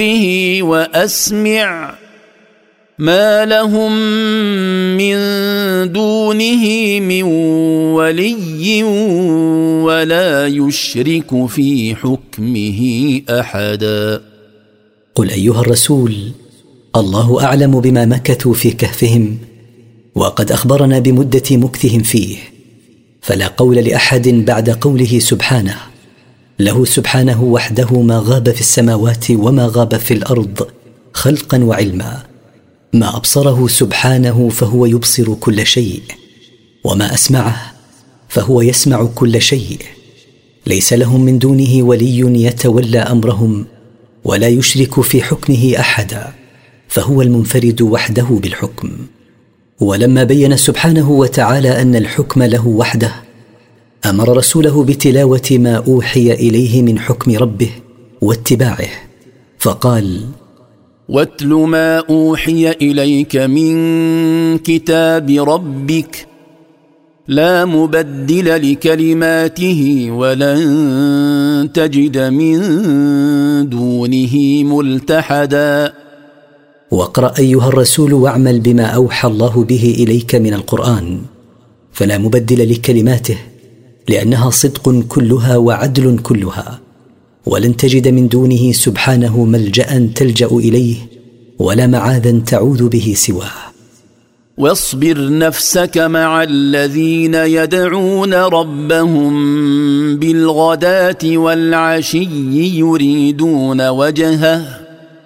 به وأسمع ما لهم من دونه من ولي ولا يشرك في حكمه أحدا. قل أيها الرسول: الله أعلم بما مكثوا في كهفهم، وقد أخبرنا بمدة مكثهم فيه، فلا قول لأحد بعد قوله سبحانه. له سبحانه وحده ما غاب في السماوات وما غاب في الأرض خلقا وعلما. ما أبصره سبحانه فهو يبصر كل شيء، وما أسمعه فهو يسمع كل شيء. ليس لهم من دونه ولي يتولى أمرهم، ولا يشرك في حكمه أحدا، فهو المنفرد وحده بالحكم. ولما بين سبحانه وتعالى أن الحكم له وحده، أمر رسوله بتلاوة ما أوحي إليه من حكم ربه واتباعه، فقال: واتل ما أوحي إليك من كتاب ربك لا مبدل لكلماته ولن تجد من دونه ملتحدا. واقرأ أيها الرسول واعمل بما أوحى الله به إليك من القرآن، فلا مبدل لكلماته، لأنها صدق كلها وعدل كلها، ولن تجد من دونه سبحانه ملجأ تلجأ إليه ولا معاذا تعوذ به سواه. واصبر نفسك مع الذين يدعون ربهم بالغداة والعشي يريدون وجهه